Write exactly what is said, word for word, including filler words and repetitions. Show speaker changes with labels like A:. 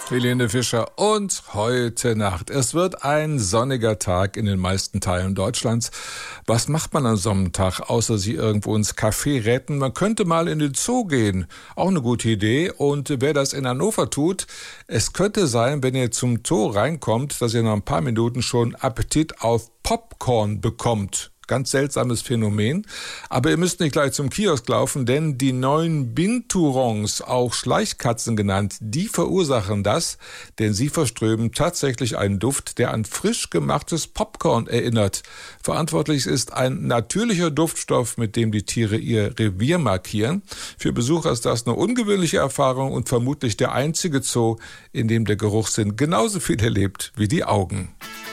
A: Helene Fischer und heute Nacht. Es wird ein sonniger Tag in den meisten Teilen Deutschlands. Was macht man an so einem Tag, außer sie irgendwo ins Café retten? Man könnte mal in den Zoo gehen. Auch eine gute Idee. Und wer das in Hannover tut, es könnte sein, wenn ihr zum Zoo reinkommt, dass ihr nach ein paar Minuten schon Appetit auf Popcorn bekommt. Ganz seltsames Phänomen. Aber ihr müsst nicht gleich zum Kiosk laufen, denn die neuen Binturons, auch Schleichkatzen genannt, die verursachen das, denn sie verströmen tatsächlich einen Duft, der an frisch gemachtes Popcorn erinnert. Verantwortlich ist ein natürlicher Duftstoff, mit dem die Tiere ihr Revier markieren. Für Besucher ist das eine ungewöhnliche Erfahrung und vermutlich der einzige Zoo, in dem der Geruchssinn genauso viel erlebt wie die Augen.